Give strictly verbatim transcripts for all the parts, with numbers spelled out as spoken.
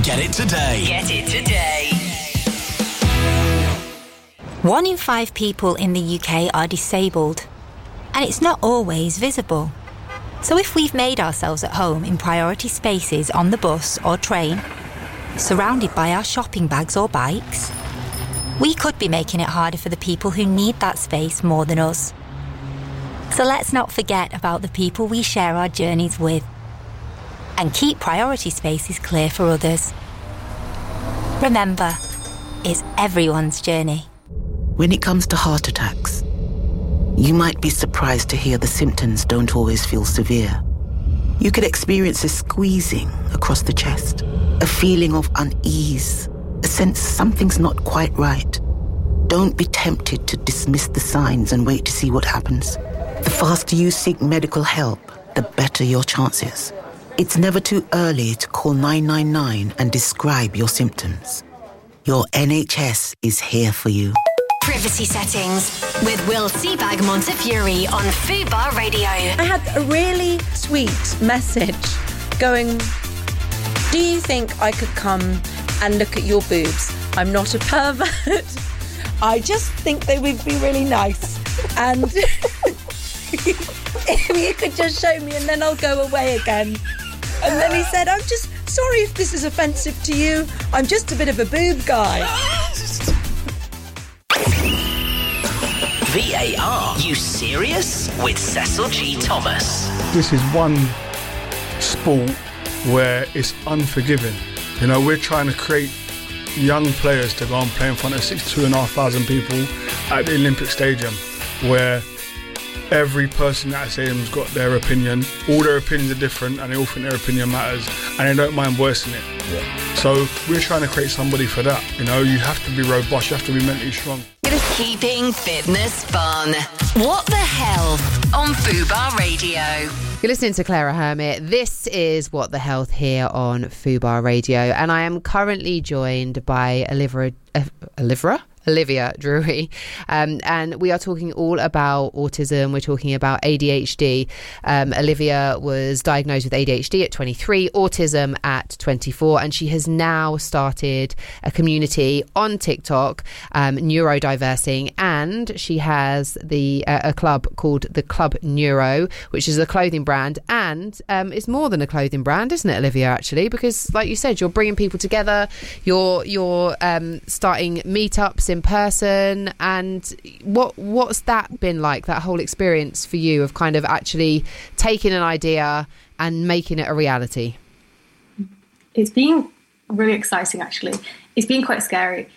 Get it today. Get it today. One in five people in the U K are disabled, and it's not always visible. So if we've made ourselves at home in priority spaces on the bus or train, surrounded by our shopping bags or bikes, we could be making it harder for the people who need that space more than us. So let's not forget about the people we share our journeys with, and keep priority spaces clear for others. Remember, it's everyone's journey. When it comes to heart attacks, you might be surprised to hear the symptoms don't always feel severe. You could experience a squeezing across the chest, a feeling of unease, a sense something's not quite right. Don't be tempted to dismiss the signs and wait to see what happens. The faster you seek medical help, the better your chances. It's never too early to call nine nine nine and describe your symptoms. Your N H S is here for you. Privacy settings with Will Seabag Montefiore on Fubar Radio. I had a really sweet message going, do you think I could come and look at your boobs? I'm not a pervert. I just think they would be really nice. And if you could just show me and then I'll go away again. And then he said, I'm just sorry if this is offensive to you. I'm just a bit of a boob guy. V A R, you serious? With Cecil G. Thomas. This is one sport where it's unforgiving. You know, we're trying to create young players to go and play in front of sixty-two and a half thousand people at the Olympic Stadium, where every person at that stadium's got their opinion. All their opinions are different and they all think their opinion matters and they don't mind voicing it. Yeah. So we're trying to create somebody for that. You know, you have to be robust, you have to be mentally strong. Keeping fitness fun. What the Health on Fubar Radio. You're listening to Clara Hermit. This is What the Health here on Fubar Radio, and I am currently joined by Olivia, uh, Olivia? Olivia Drury, um, and we are talking all about autism. We're talking about A D H D. Um, Olivia was diagnosed with A D H D at twenty-three, autism at twenty-four, and she has now started a community on TikTok, um, neurodiversing, and she has the uh, a club called the Club Neuro, which is a clothing brand, and um, it's more than a clothing brand, isn't it, Olivia? Actually, because like you said, you're bringing people together. You're you're um, starting meetups in person, and what what's that been like, that whole experience for you of kind of actually taking an idea and making it a reality? It's been really exciting, actually. It's been quite scary.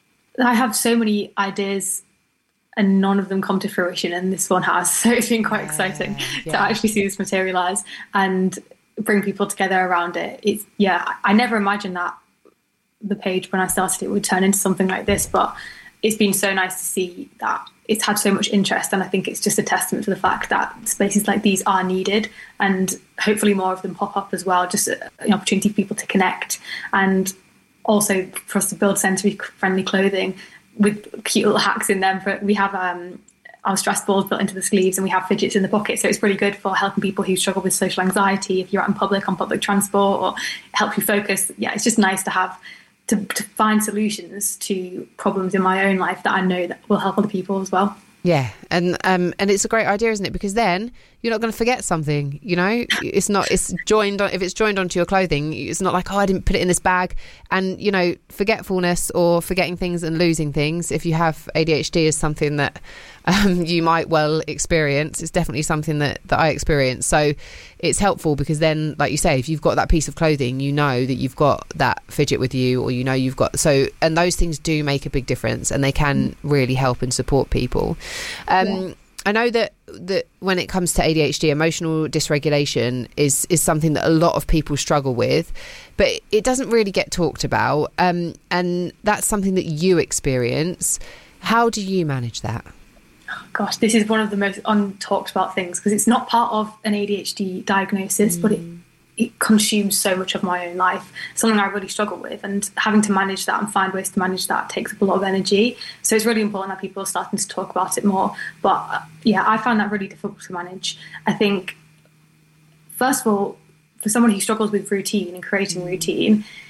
I have so many ideas and none of them come to fruition, and this one has, so it's been quite yeah, exciting yeah. to actually see this materialize and bring people together around it. It's yeah I never imagined that the page when I started it would turn into something like this, but it's been so nice to see that it's had so much interest, and I think it's just a testament to the fact that spaces like these are needed, and hopefully more of them pop up as well, just an opportunity for people to connect, and also for us to build sensory friendly clothing with cute little hacks in them. For we have um our stress balls built into the sleeves, and we have fidgets in the pocket, so it's really good for helping people who struggle with social anxiety if you're out in public on public transport, or help you focus. Yeah, it's just nice to have To, to find solutions to problems in my own life that I know that will help other people as well. Yeah, and um, and it's a great idea, isn't it? Because then you're not going to forget something. You know, it's not. It's joined on. If it's joined onto your clothing, it's not like, oh, I didn't put it in this bag. And you know, forgetfulness or forgetting things and losing things, if you have A D H D, is something that um, you might well experience. It's definitely something that that I experience. So it's helpful because then, like you say, if you've got that piece of clothing, you know that you've got that fidget with you, or you know you've got so. And those things do make a big difference, and they can really help and support people. Um, yeah. I know that that when it comes to A D H D, emotional dysregulation is is something that a lot of people struggle with, but it doesn't really get talked about. Um, and that's something that you experience. How do you manage that? Oh, gosh, this is one of the most untalked about things, because it's not part of an A D H D diagnosis, mm. but it it consumes so much of my own life, something I really struggle with, and having to manage that and find ways to manage that takes up a lot of energy. So it's really important that people are starting to talk about it more. But uh, yeah, I found that really difficult to manage. I think, first of all, for someone who struggles with routine and creating routine,